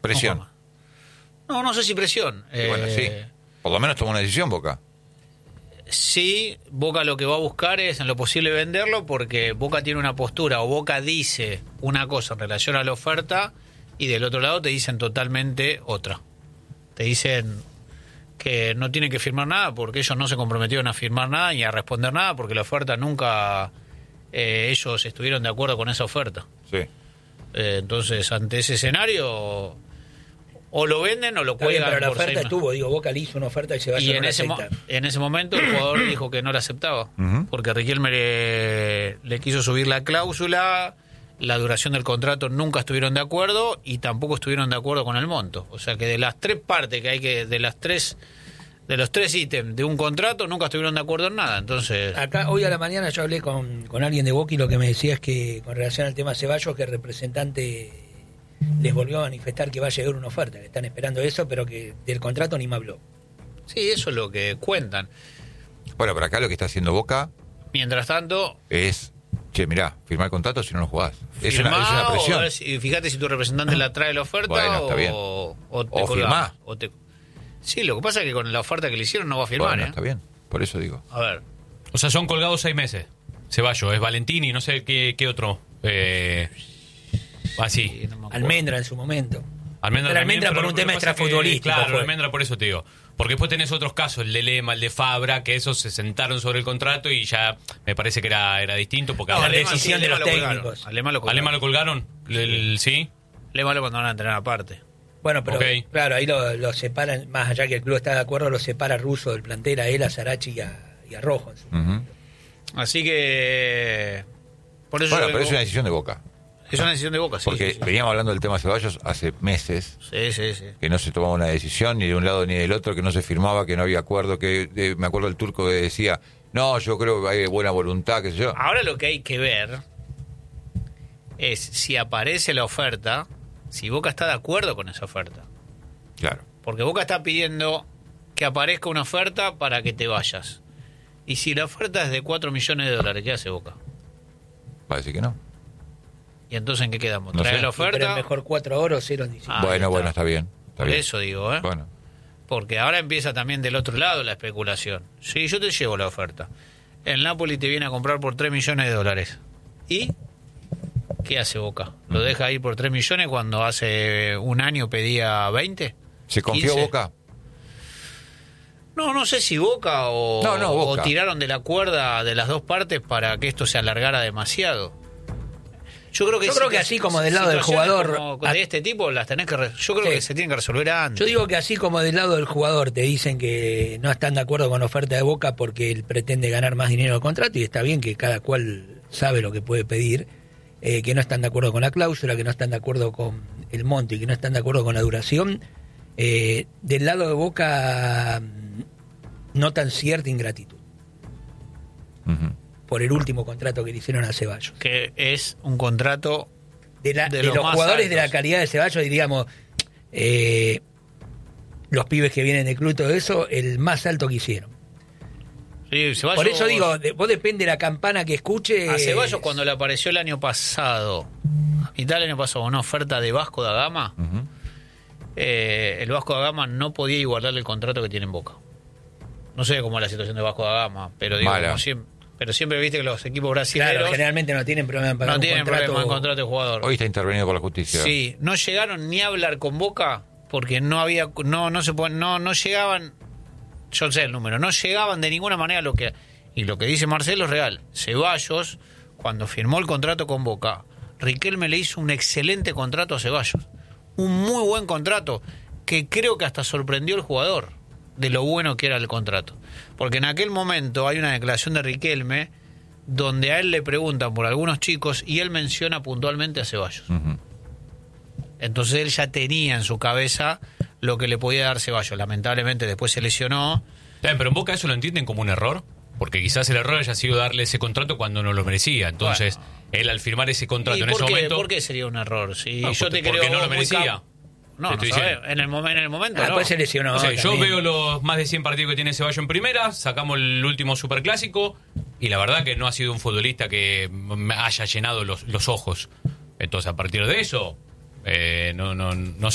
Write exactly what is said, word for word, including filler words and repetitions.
Presión. No, no, no sé si presión. Y bueno, sí. Por lo menos tomó una decisión Boca. Sí, Boca lo que va a buscar es en lo posible venderlo, porque Boca tiene una postura, o Boca dice una cosa en relación a la oferta y del otro lado te dicen totalmente otra. Te dicen que no tienen que firmar nada porque ellos no se comprometieron a firmar nada ni a responder nada, porque la oferta nunca eh, ellos estuvieron de acuerdo con esa oferta. Sí. Eh, entonces, ante ese escenario, o lo venden o lo Está bien, cuelgan. pero la por oferta seis estuvo, digo, Boca le hizo una oferta y se va a Y en ese, mo- en ese momento el jugador dijo que no la aceptaba, Uh-huh. porque Riquelme le, le quiso subir la cláusula, la duración del contrato nunca estuvieron de acuerdo y tampoco estuvieron de acuerdo con el monto. O sea que de las tres partes que hay que, de las tres, de los tres ítems de un contrato, nunca estuvieron de acuerdo en nada. Entonces, Acá, hoy a la mañana yo hablé con, con alguien de Boca y lo que me decía es que con relación al tema Ceballos, que el representante les volvió a manifestar que va a llegar una oferta, que están esperando eso, pero que del contrato ni me habló. sí, eso es lo que cuentan. Bueno, pero acá lo que está haciendo Boca Mientras tanto, es, che, mirá, firmar contrato si no lo jugás. Es una, firmá es una o presión. ver si- fíjate si tu representante la trae la oferta Bueno, está o, bien. o te O colgás, firmá. o te- Sí, lo que pasa es que con la oferta que le hicieron no va a firmar, Bueno, ¿eh? está bien, por eso digo. A ver, O sea, son colgados seis meses. Ceballos, es Valentini, no sé qué, qué otro. Eh, así. sí, no me acuerdo. Almendra en su momento. Almendra, Pero también, Almendra pero por lo un que tema pasa es que, extrafutbolístico Claro, fue. Almendra por eso te digo. Porque después tenés otros casos, el de Lema, el de Fabra, que esos se sentaron sobre el contrato y ya me parece que era, era distinto. Porque No, ahora la Lema- decisión de Lema los lo colgaron. técnicos. A Lema lo ¿A colgaron. Lema lo colgaron? El- ¿Sí? Lema lo mandaron a entrenar aparte. Bueno, pero Ok. claro, ahí lo, lo separan, más allá que el club está de acuerdo, lo separa Russo del plantel, a él, a Sarachi y a, y a Rojo. En su- Ujú. Así que... Por eso Bueno, yo pero es vengo- una decisión de Boca. es una decisión de Boca, sí. Porque sí, sí. veníamos hablando del tema Ceballos hace meses, Sí, sí, sí. que no se tomaba una decisión ni de un lado ni del otro, que no se firmaba, que no había acuerdo, que eh, me acuerdo el turco que decía, no, yo creo que hay buena voluntad, qué sé yo. Ahora lo que hay que ver es si aparece la oferta, si Boca está de acuerdo con esa oferta. Claro. Porque Boca está pidiendo que aparezca una oferta para que te vayas. Y si la oferta es de cuatro millones de dólares, ¿qué hace Boca? Parece que no. ¿Y entonces en qué quedamos? No ¿Trae sé. la Pero oferta? es mejor cuatro oro, cero en diciembre. Ah, ahí bueno, está. bueno, está bien. Está Por bien. eso digo, ¿eh? Bueno, Porque ahora empieza también del otro lado la especulación. Sí, yo te llevo la oferta. El Napoli te viene a comprar por tres millones de dólares. ¿Y qué hace Boca? ¿Lo deja ir por tres millones cuando hace un año pedía veinte? ¿se confió quince? Boca? No, no sé si Boca o, No, no, Boca. o tiraron de la cuerda de las dos partes para que esto se alargara demasiado. Yo creo que, Yo creo que así como del lado del situaciones jugador- como de este tipo las tenés que re- yo creo Sí. que se tienen que resolver antes. Yo digo que así como del lado del jugador te dicen que no están de acuerdo con la oferta de Boca porque él pretende ganar más dinero del contrato, y está bien que cada cual sabe lo que puede pedir, eh, que no están de acuerdo con la cláusula, que no están de acuerdo con el monto y que no están de acuerdo con la duración, eh, del lado de Boca mm, notan cierta ingratitud Ujú. por el último contrato que le hicieron a Ceballos. que es un contrato De, la- De de los los más jugadores de la altos. calidad de Ceballos, diríamos, eh, los pibes que vienen del club y todo eso, el más alto que hicieron. sí, Ceballos- Por eso digo, de- vos depende de la campana que escuche. a Ceballos cuando le apareció el año pasado, a mitad del año pasado, una oferta de Vasco da Gama, Ujú. eh, el Vasco da Gama no podía igualarle el contrato que tiene en Boca. No sé cómo es la situación de Vasco da Gama, pero digo, Mala. como siempre, pero siempre viste que los equipos Claro, brasileños generalmente no tienen problema en pagar no un tienen contrato. problema en contrato de jugador. Hoy está intervenido por la justicia. Sí, no llegaron ni a hablar con Boca porque no había, no, no se pueden, no, no llegaban, yo sé el número, no llegaban de ninguna manera a lo que, y lo que dice Marcelo es real. Ceballos, cuando firmó el contrato con Boca, Riquelme le hizo un excelente contrato a Ceballos, un muy buen contrato que creo que hasta sorprendió al jugador de lo bueno que era el contrato, porque en aquel momento hay una declaración de Riquelme donde a él le preguntan por algunos chicos y él menciona puntualmente a Ceballos. Ujú. Entonces él ya tenía en su cabeza lo que le podía dar Ceballos. Lamentablemente después se lesionó. Está bien, pero en Boca eso lo entienden como un error, porque quizás el error haya sido darle ese contrato cuando no lo merecía. Entonces, él al firmar ese contrato ¿Y en por, ese qué, momento... por qué sería un error? Si No, yo te porque creo no lo muy merecía. cap- No, Te no estoy sabés. diciendo. En el, momen- en el momento Ah, no. después se lesionó. O sea, yo también. veo los más de cien partidos que tiene Ceballos en primera, sacamos el último superclásico y la verdad que no ha sido un futbolista que me haya llenado los, los ojos. Entonces, a partir de eso, eh, no, no, no